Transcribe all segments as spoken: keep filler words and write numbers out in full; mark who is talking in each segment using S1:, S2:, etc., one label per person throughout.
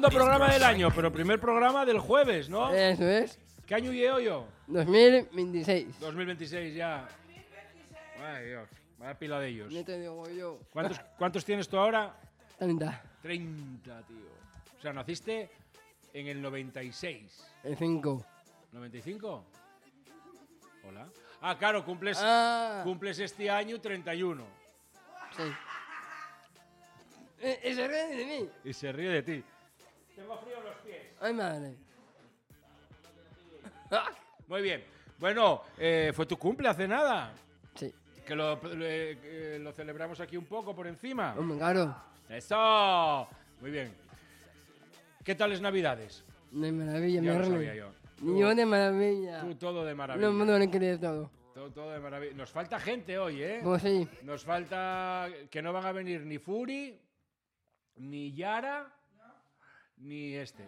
S1: Segundo programa del año, pero primer programa del jueves, ¿no?
S2: Eso es.
S1: ¿Qué año llevo yo?
S2: dos mil veintiséis.
S1: dos mil veintiséis ya. Ay, Dios. Vaya pila de ellos.
S2: No te digo yo.
S1: ¿Cuántos, ¿Cuántos tienes tú ahora?
S2: treinta.
S1: treinta, tío. O sea, naciste en el noventa y seis.
S2: El cinco.
S1: ¿noventa y cinco? Hola. Ah, claro, cumples,
S2: Ah.
S1: cumples este año treinta y uno.
S2: Sí. Eh, eh, se ríe de mí.
S1: Y se ríe de ti. Tengo frío en los pies.
S2: Ay, madre.
S1: Muy bien. Bueno, eh, fue tu cumple hace nada.
S2: Sí.
S1: Que lo, le- eh, lo celebramos aquí un poco por encima.
S2: Hombre, claro.
S1: ¡Eso! Muy bien. ¿Qué tal es Navidades?
S2: De maravilla,
S1: Ya
S2: me
S1: lo
S2: río.
S1: sabía yo.
S2: Yo de maravilla.
S1: Tú todo de maravilla.
S2: No me lo creer todo.
S1: Todo, todo de maravilla. Nos falta gente hoy, ¿eh?
S2: Pues sí.
S1: Nos falta que no van a venir ni Furi, ni Yara, ni este.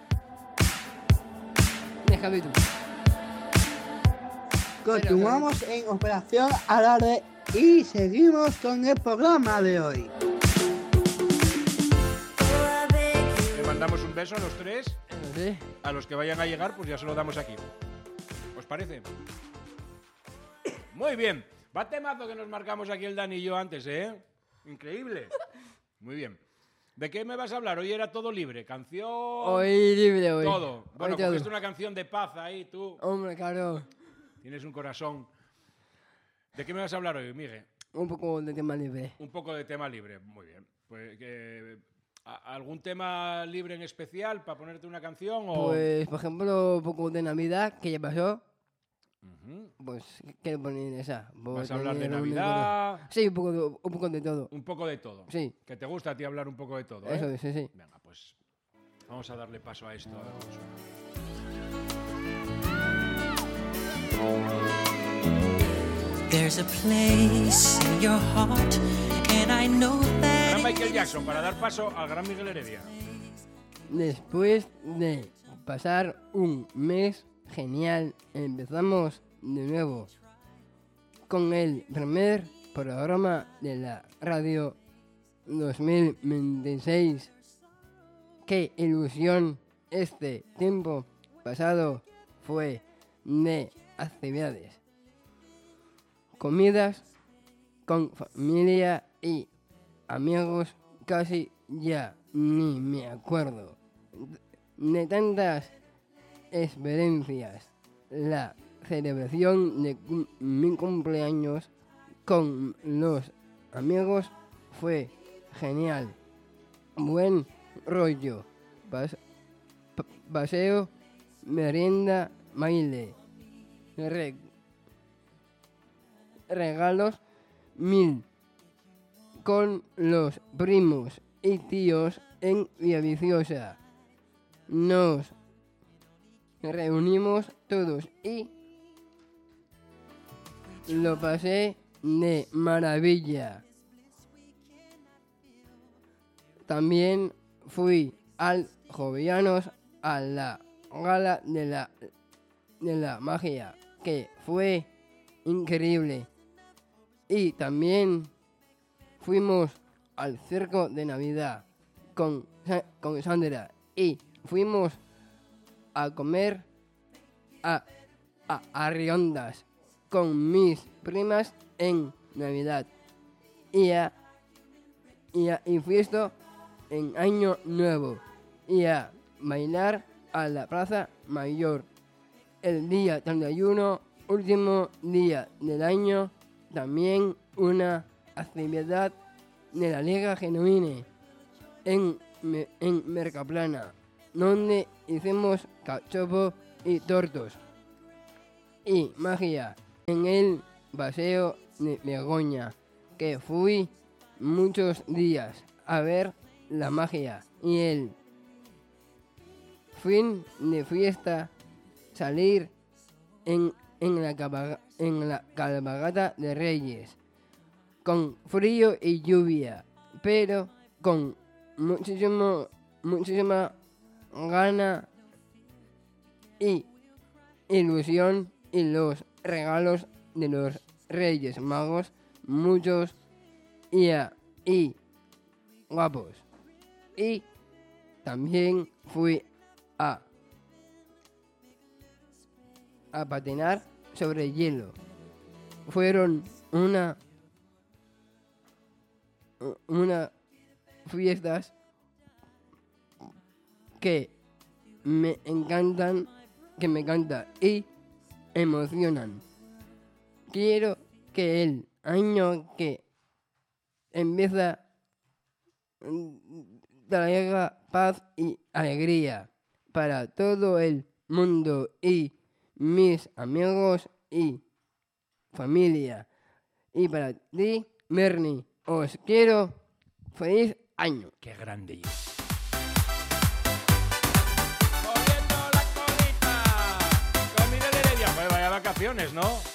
S2: Déjame tú.
S3: Continuamos en Operación Alarde y seguimos con el programa de hoy.
S1: Le mandamos un beso a los tres.
S2: Eso sí.
S1: A los que vayan a llegar, pues ya se lo damos aquí. ¿Os parece? Muy bien. Va temazo que nos marcamos aquí el Dani y yo antes, ¿eh? Increíble. Muy bien. ¿De qué me vas a hablar? Hoy era todo libre. Canción...
S2: Hoy libre, hoy.
S1: Todo. Bueno,
S2: Hoy todo.
S1: cogiste una canción de paz ahí, tú.
S2: Hombre, claro.
S1: Tienes un corazón. ¿De qué me vas a hablar hoy, Miguel?
S2: Un poco de tema libre.
S1: Un poco de tema libre. Muy bien. Pues, que, ¿a- ¿algún tema libre en especial para ponerte una canción? O...
S2: Pues, por ejemplo, un poco de Navidad, que ya pasó.
S1: Ujú.
S2: Pues quiero poner esa.
S1: ¿Vas a hablar de
S2: Tener un
S1: Navidad?
S2: entorno- Sí, un poco, de, un poco de todo.
S1: Un poco de todo.
S2: Sí.
S1: Que te gusta a ti hablar un poco de todo, ¿eh?
S2: Eso es, sí, sí.
S1: Venga, pues vamos a darle paso a esto. A ver cómo suena.
S4: There's a place in your heart, and I know that.
S1: Gran Michael Jackson, para dar paso al gran Miguel Heredia.
S2: Después de pasar un mes genial, empezamos de nuevo con el primer programa de la radio dos mil veintiséis. Qué ilusión este tiempo pasado fue de actividades, comidas con familia y amigos, casi ya ni me acuerdo de tantas experiencias. La celebración de cum- mi cumpleaños con los amigos fue genial. Buen rollo, pas- pa- paseo, merienda, baile, re- regalos mil con los primos y tíos en Villaviciosa. Nos reunimos todos y lo pasé de maravilla. También fui al Jovellanos a la gala de la, de la magia, que fue increíble. Y también fuimos al circo de Navidad con, Sa- con Sandra y fuimos a comer a, a, a Riondas con mis primas en Navidad y a, y a y fiesta en Año Nuevo y a bailar a la Plaza Mayor el día treinta y uno, último día del año. También una actividad de la Liga Genuine en, Me- en Mercaplana, donde hicimos cachopo y tortos y magia en el paseo de Begoña, que fui muchos días a ver la magia y el fin de fiesta salir en, en, la, cabalga- en la cabalgata de Reyes con frío y lluvia, pero con muchísimo, muchísima gana y ilusión, y los regalos de los Reyes Magos, muchos y, a- y guapos. Y también fui a, a patinar sobre hielo. Fueron una, una fiestas que me encantan, que me encantan y emocionan. Quiero que el año que empieza traiga paz y alegría para todo el mundo y mis amigos y familia. Y para ti, Bernie, os quiero feliz año.
S1: Qué grande yo. Moviendo la colita. Con Miguel Heredia. Pues vaya vacaciones, ¿no?